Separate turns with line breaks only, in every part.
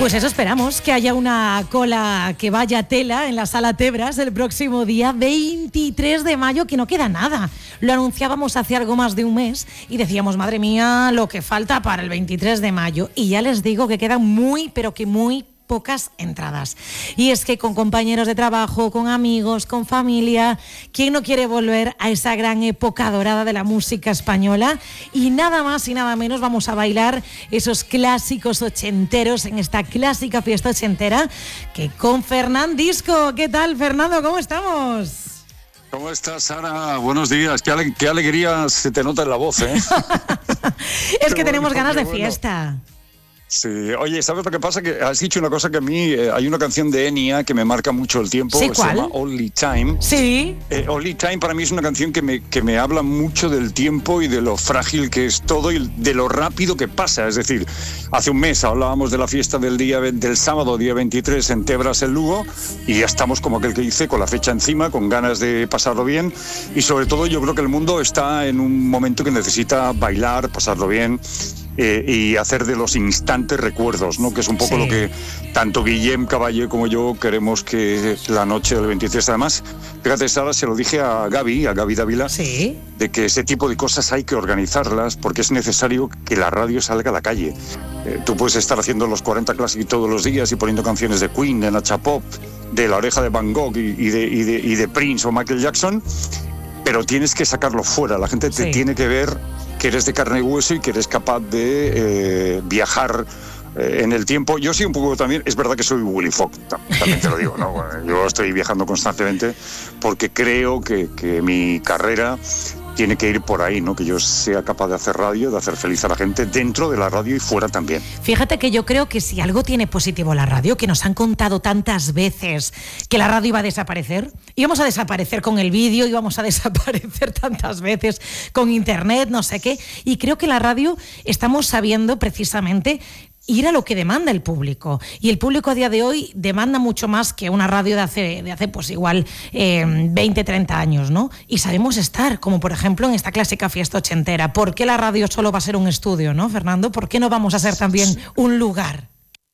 Pues eso esperamos, que haya una cola que vaya tela en la Sala Tebras el próximo día 23 de mayo, que no queda nada. Lo anunciábamos hace algo más de un mes y decíamos, madre mía, lo que falta para el 23 de mayo. Y ya les digo que quedan muy, pero que muy pocas entradas. Y es que con compañeros de trabajo, con amigos, con familia, ¿quién no quiere volver a esa gran época dorada de la música española? Y nada más y nada menos vamos a bailar esos clásicos ochenteros en esta clásica fiesta ochentera que con Fernandisco. ¿Qué tal, Fernando? ¿Cómo estamos?
¿Cómo estás, Sara? Buenos días. Qué alegría se te nota en la voz, ¿eh?
Es que tenemos ganas de fiesta.
Sí, oye, ¿sabes lo que pasa? Que has dicho una cosa que a mí, hay una canción de Enya que me marca mucho el tiempo,
¿Sí,
que
cuál?
se llama Only Time.
Sí.
Only Time para mí es una canción que me habla mucho del tiempo y de lo frágil que es todo y de lo rápido que pasa. Es decir, hace un mes hablábamos de la fiesta del sábado, día 23, en Tebras, en Lugo, y ya estamos, como aquel que dice, con la fecha encima, con ganas de pasarlo bien, y sobre todo yo creo que el mundo está en un momento que necesita bailar, pasarlo bien, y hacer de los instantes recuerdos, ¿no? Que es un poco lo que tanto Guillem Caballé como yo queremos que la noche del 23. Además, fíjate, Sara, se lo dije a Gaby Dávila, de que ese tipo de cosas hay que organizarlas porque es necesario que la radio salga a la calle. Tú puedes estar haciendo los 40 Classic todos los días y poniendo canciones de Queen, de Nacha Pop, de La Oreja de Van Gogh y de Prince o Michael Jackson, pero tienes que sacarlo fuera. La gente te tiene que ver que eres de carne y hueso y que eres capaz de viajar en el tiempo. Yo sí un poco también, es verdad que soy Willy Fogg, también te lo digo, ¿no? Bueno, yo estoy viajando constantemente porque creo que mi carrera tiene que ir por ahí, ¿no? Que yo sea capaz de hacer radio, de hacer feliz a la gente dentro de la radio y fuera también.
Fíjate que yo creo que si algo tiene positivo la radio, que nos han contado tantas veces que la radio iba a desaparecer, íbamos a desaparecer con el vídeo, íbamos a desaparecer tantas veces con internet, no sé qué, y creo que la radio estamos sabiendo precisamente ir a lo que demanda el público. Y el público a día de hoy demanda mucho más que una radio de hace pues igual 20, 30 años, ¿no? Y sabemos estar, como por ejemplo en esta clásica fiesta ochentera. ¿Por qué la radio solo va a ser un estudio, no, Fernando? ¿Por qué no vamos a ser también un lugar?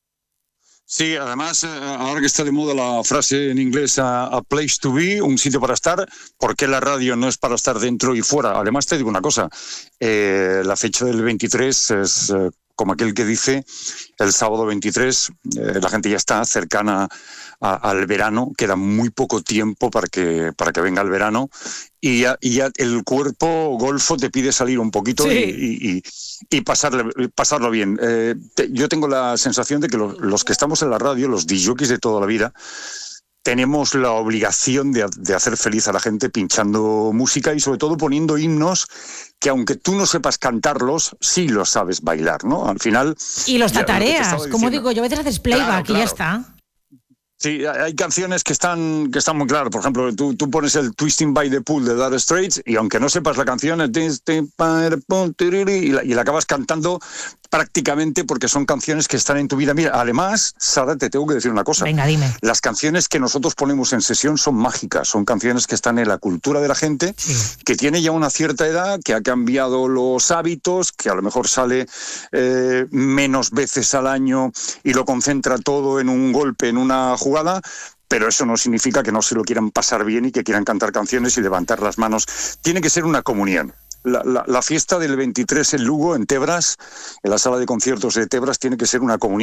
Sí, además, ahora que está de moda la frase en inglés, a place to be, un sitio para estar, ¿por qué la radio no es para estar dentro y fuera? Además, te digo una cosa, la fecha del 23 es... como aquel que dice, el sábado 23, la gente ya está cercana al verano, queda muy poco tiempo para que venga el verano, y ya el cuerpo golfo te pide salir un poquito y pasarlo bien. Yo tengo la sensación de que los que estamos en la radio, los disjockeys de toda la vida, tenemos la obligación de hacer feliz a la gente pinchando música y sobre todo poniendo himnos que aunque tú no sepas cantarlos, sí los sabes bailar, ¿no? Al final...
Y los tatareas, como digo, yo a veces haces playback y ya está.
Sí, hay canciones que están muy claras. Por ejemplo, tú pones el Twisting by the Pool de Dire Straits y aunque no sepas la canción, y la acabas cantando prácticamente porque son canciones que están en tu vida. Mira, además, Sara, te tengo que decir una cosa.
Venga, dime.
Las canciones que nosotros ponemos en sesión son mágicas, son canciones que están en la cultura de la gente, que tiene ya una cierta edad, que ha cambiado los hábitos, que a lo mejor sale menos veces al año y lo concentra todo en un golpe, en una jugada, pero eso no significa que no se lo quieran pasar bien y que quieran cantar canciones y levantar las manos. Tiene que ser una comunión. La fiesta del 23 en Lugo, en Tebras, en la sala de conciertos de Tebras, tiene que ser una comunión.